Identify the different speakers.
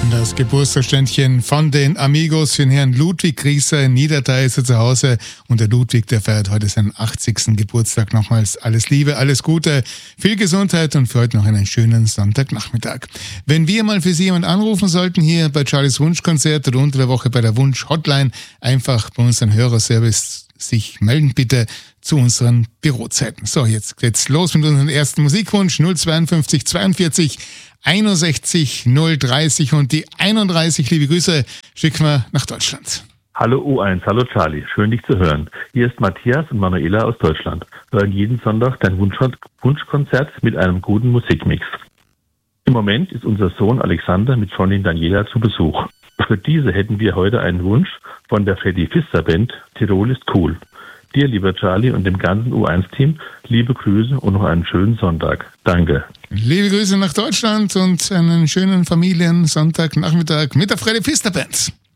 Speaker 1: Das Geburtstagsständchen von den Amigos für den Herrn Ludwig Grieser in Niedertal ist er zu Hause. Und der Ludwig, der feiert heute seinen 80. Geburtstag. Nochmals alles Liebe, alles Gute, viel Gesundheit und für heute noch einen schönen Sonntagnachmittag. Wenn wir mal für Sie jemand anrufen sollten, hier bei Charlies Wunschkonzert oder unter der Woche bei der Wunsch-Hotline, einfach bei unserem Hörerservice sich melden bitte zu unseren Bürozeiten. So, jetzt geht's los mit unserem ersten Musikwunsch 052 42 61 030 und die 31, liebe Grüße, schicken wir nach Deutschland.
Speaker 2: Hallo U1, hallo Charlie, schön dich zu hören. Hier ist Matthias und Manuela aus Deutschland. Wir hören jeden Sonntag dein Wunschkonzert mit einem guten Musikmix. Im Moment ist unser Sohn Alexander mit Freundin Daniela zu Besuch. Für diese hätten wir heute einen Wunsch von der Freddy Pfister Band Tirol ist cool. Dir, lieber Charlie, und dem ganzen U1-Team, liebe Grüße und noch einen schönen Sonntag. Danke.
Speaker 1: Liebe Grüße nach Deutschland und einen schönen Familiensonntagnachmittag mit der Freddy Pfister Band.